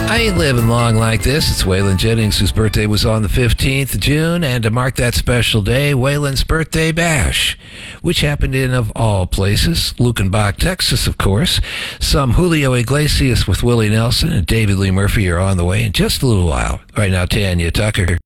I ain't living long like this. It's Waylon Jennings, whose birthday was on the 15th of June, and to mark that special day, Waylon's birthday bash, which happened in, of all places, Lukenbach, Texas, of course. Some Julio Iglesias with Willie Nelson and David Lee Murphy are on the way in just a little while. Right now, Tanya Tucker.